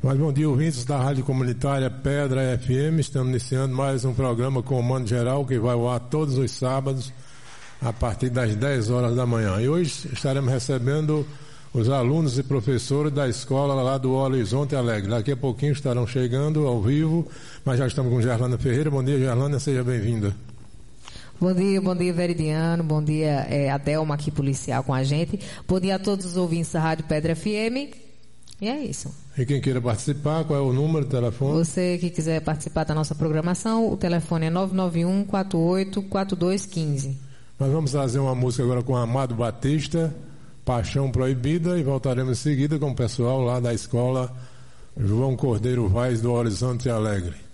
Mas bom dia, ouvintes da Rádio Comunitária Pedra FM. Estamos iniciando mais um programa Comando Geral que vai ao ar todos os sábados a partir das 10 horas da manhã. E hoje estaremos recebendo os alunos e professores da escola lá do Horizonte Alegre. Daqui a pouquinho estarão chegando ao vivo, mas já estamos com Gerlana Ferreira. Bom dia, Gerlana, seja bem-vinda. Bom dia, Veridiano. Bom dia, Adelma aqui, policial, com a gente. Bom dia a todos os ouvintes da Rádio Pedra FM. E é isso. E quem queira participar, qual é o número do telefone? Você que quiser participar da nossa programação, o telefone é 991-48-4215. Nós vamos trazer uma música agora com Amado Batista, Paixão Proibida, e voltaremos em seguida com o pessoal lá da escola João Cordeiro Vaz do Horizonte Alegre.